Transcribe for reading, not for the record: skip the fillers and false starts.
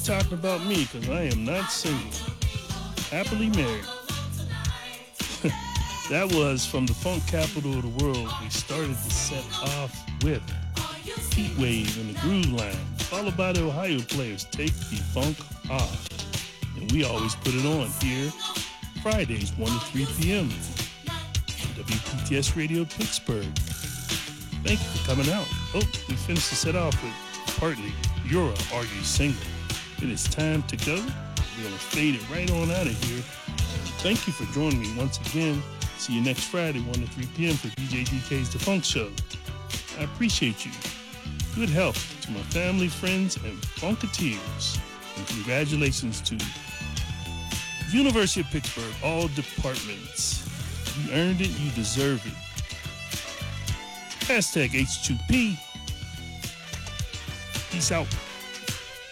talking about me because I am not single. Happily married. That was from the funk capital of the world. We started the set off with Heat Wave in the Groove Line, followed by the Ohio Players Take the Funk Off. And we always put it on here Fridays 1 to 3 p.m. WPTS Radio Pittsburgh. Thank you for coming out. Oh, we finished the set off with partly Yura, Are You Single? It is time to go. We're going to fade it right on out of here. Thank you for joining me once again. See you next Friday, 1 to 3 p.m. for DJ DK's The Funk Show. I appreciate you. Good health to my family, friends, and Funketeers. And congratulations to University of Pittsburgh, all departments. You earned it, you deserve it. Hashtag H2P. Peace out.